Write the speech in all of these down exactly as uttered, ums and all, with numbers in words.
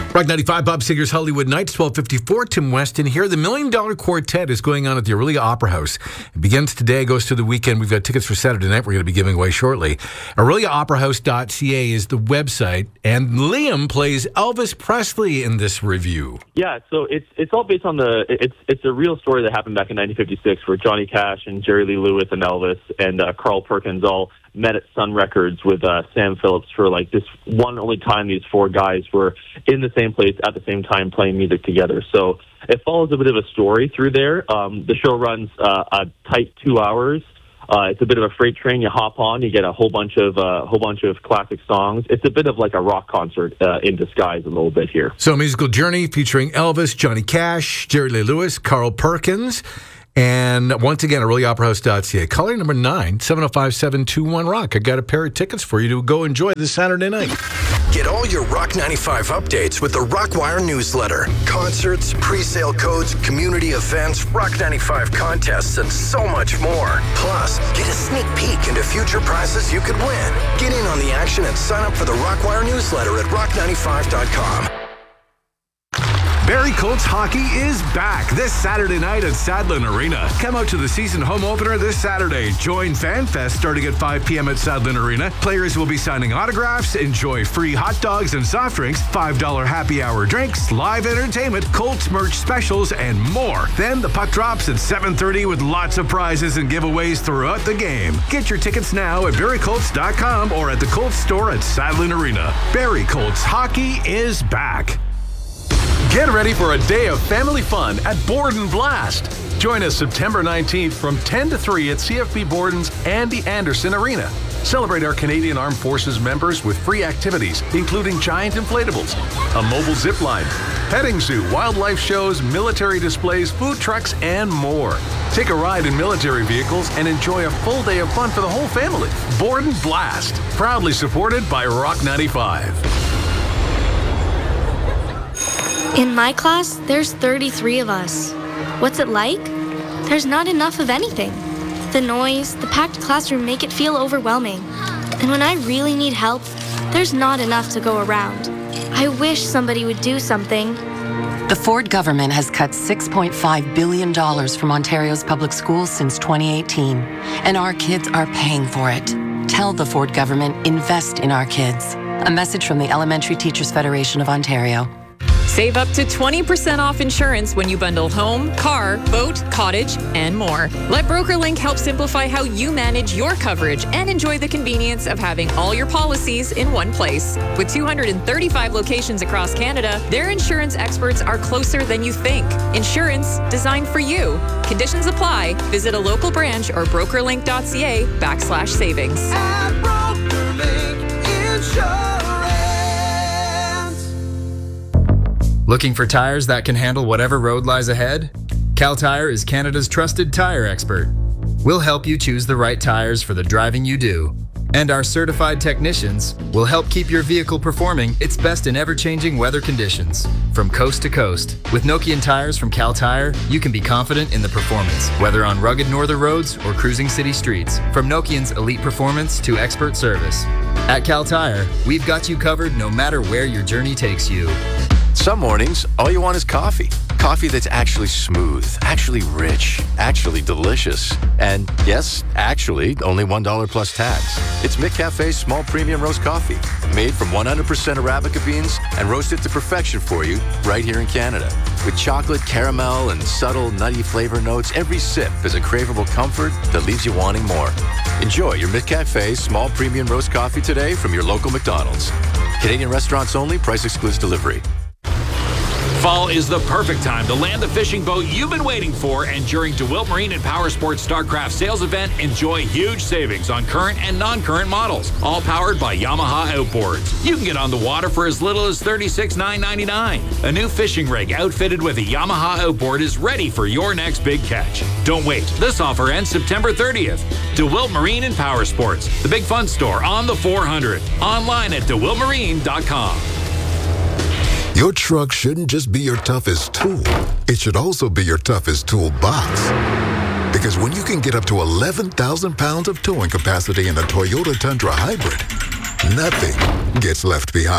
Rock ninety-five, Bob Seger's Hollywood Nights, twelve fifty-four. Tim Weston here. The Million Dollar Quartet is going on at the Orillia Opera House. It begins today, goes to the weekend. We've got tickets for Saturday night we're going to be giving away shortly. Orillia Opera House dot c a is the website, and Liam plays Elvis Presley in this review. Yeah, so it's it's all based on the, it's it's a real story that happened back in nineteen fifty-six where Johnny Cash and Jerry Lee Lewis and Elvis and uh, Carl Perkins all met at Sun Records with uh, Sam Phillips for like this one only time these four guys were in the same place at the same time playing music together. So it follows a bit of a story through there. Um, the show runs uh, a tight two hours. Uh, it's a bit of a freight train. You hop on, you get a whole bunch of uh, whole bunch of classic songs. It's a bit of like a rock concert uh, in disguise a little bit here. So a musical journey featuring Elvis, Johnny Cash, Jerry Lee Lewis, Carl Perkins. And once again, Orillia Opera House dot c a. Caller number nine, seven oh five, seven two one, ROCK. I got a pair of tickets for you to go enjoy this Saturday night. Get all your Rock ninety-five updates with the Rockwire newsletter. Concerts, pre-sale codes, community events, Rock ninety-five contests, and so much more. Plus, get a sneak peek into future prizes you could win. Get in on the action and sign up for the Rockwire newsletter at rock ninety-five dot com. Barrie Colts hockey is back this Saturday night at Sadlon Arena. Come out to the season home opener this Saturday. Join FanFest starting at five p.m. at Sadlon Arena. Players will be signing autographs, enjoy free hot dogs and soft drinks, five dollars happy hour drinks, live entertainment, Colts merch specials, and more. Then the puck drops at seven thirty with lots of prizes and giveaways throughout the game. Get your tickets now at barrie colts dot com or at the Colts store at Sadlon Arena. Barrie Colts hockey is back. Get ready for a day of family fun at Borden Blast. Join us September nineteenth from ten to three at C F B Borden's Andy Anderson Arena. Celebrate our Canadian Armed Forces members with free activities, including giant inflatables, a mobile zip line, petting zoo, wildlife shows, military displays, food trucks, and more. Take a ride in military vehicles and enjoy a full day of fun for the whole family. Borden Blast, proudly supported by Rock ninety-five. In my class, there's thirty-three of us. What's it like? There's not enough of anything. The noise, the packed classroom make it feel overwhelming. And when I really need help, there's not enough to go around. I wish somebody would do something. The Ford government has cut six point five billion dollars from Ontario's public schools since twenty eighteen, and our kids are paying for it. Tell the Ford government, invest in our kids. A message from the Elementary Teachers Federation of Ontario. Save up to twenty percent off insurance when you bundle home, car, boat, cottage, and more. Let BrokerLink help simplify how you manage your coverage and enjoy the convenience of having all your policies in one place. With two hundred thirty-five locations across Canada, their insurance experts are closer than you think. Insurance designed for you. Conditions apply. Visit a local branch or brokerlink dot c a backslash savings. At BrokerLink Insurance. Looking for tires that can handle whatever road lies ahead? Cal Tire is Canada's trusted tire expert. We'll help you choose the right tires for the driving you do. And our certified technicians will help keep your vehicle performing its best in ever-changing weather conditions. From coast to coast, with Nokian tires from Cal Tire, you can be confident in the performance, whether on rugged northern roads or cruising city streets. From Nokian's elite performance to expert service. At Cal Tire, we've got you covered no matter where your journey takes you. Some mornings, all you want is coffee. Coffee that's actually smooth, actually rich, actually delicious. And yes, actually, only one dollar plus tax. It's McCafe's small premium roast coffee, made from one hundred percent Arabica beans and roasted to perfection for you right here in Canada. With chocolate, caramel, and subtle nutty flavor notes, every sip is a craveable comfort that leaves you wanting more. Enjoy your McCafe's small premium roast coffee today from your local McDonald's. Canadian restaurants only, price excludes delivery. Fall is the perfect time to land the fishing boat you've been waiting for, and during DeWilt Marine and Power Sports StarCraft sales event, enjoy huge savings on current and non-current models, all powered by Yamaha outboards. You can get on the water for as little as thirty-six thousand nine hundred ninety-nine dollars. A new fishing rig outfitted with a Yamaha outboard is ready for your next big catch. Don't wait. This offer ends September thirtieth. DeWilt Marine and Power Sports, the big fun store on the four hundred. Online at dewilt marine dot com. Your truck shouldn't just be your toughest tool. It should also be your toughest toolbox. Because when you can get up to eleven thousand pounds of towing capacity in a Toyota Tundra Hybrid, nothing gets left behind.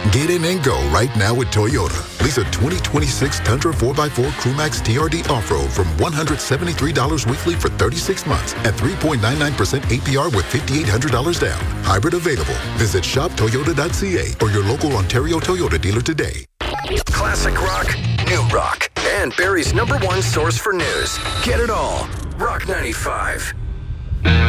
Get in and go right now with Toyota. Lease a twenty twenty-six Tundra four by four Crewmax T R D Off-Road from one hundred seventy-three dollars weekly for thirty-six months at three point nine nine percent A P R with five thousand eight hundred dollars down. Hybrid available. Visit shop toyota dot c a or your local Ontario Toyota dealer today. Classic rock, new rock, and Barrie's number one source for news. Get it all. Rock ninety-five.